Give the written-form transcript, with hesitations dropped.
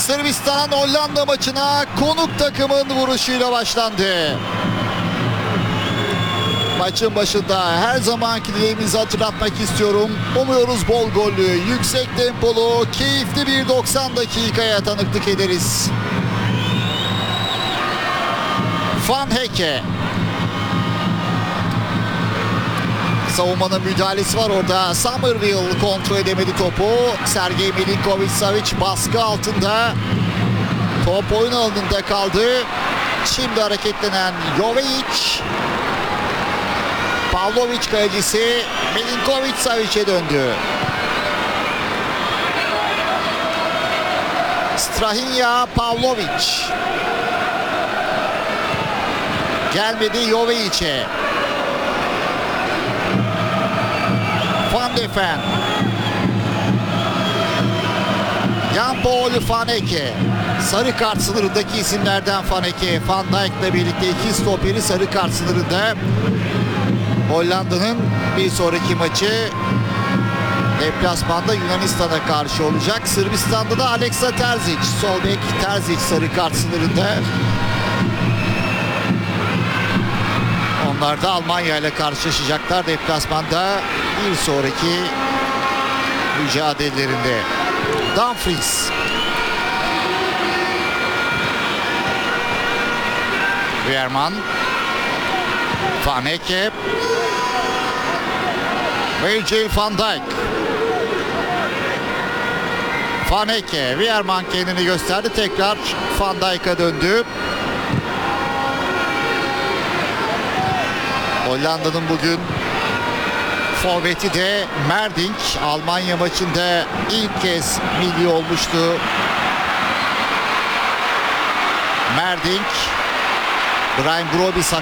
Sırbistan Hollanda maçına konuk takımın vuruşuyla başlandı. Maçın başında her zamanki dileğimizi hatırlatmak istiyorum. Umuyoruz bol gollü, yüksek tempolu, keyifli bir 90 dakikaya tanıklık ederiz. Van Hecke. Savunmanın müdahalesi var orada. Summerville kontrol edemedi topu. Sergej Milinkovic-Savic baskı altında. Top oyun alanında kaldı. Şimdi hareketlenen Jovic. Pavlovic kalecisi Milinkovic-Savic'e döndü. Strahinja Pavlovic. Gelmedi Jovic'e. Van de Ven. Jan-Paul Van Hecke. Sarı kart sınırındaki isimlerden Van Hecke. Van Dijk'la birlikte iki stoperi sarı kart sınırında. Hollanda'nın bir sonraki maçı deplasmanda Yunanistan'a karşı olacak. Sırbistan'da da Aleksa Terzic. Sol bek Terzic sarı kart sınırında. Onlar da Almanya ile karşılaşacaklar deplasmanda bir sonraki mücadelelerinde. Dumfries. Veerman. Van Hecke. Virgil van Dijk. Van Hecke. Veerman kendini gösterdi. Tekrar Van Dijk'a döndü. Hollanda'nın bugün forveti de Merdink. Almanya maçında ilk kez milli olmuştu. Merdink. Brian Brobby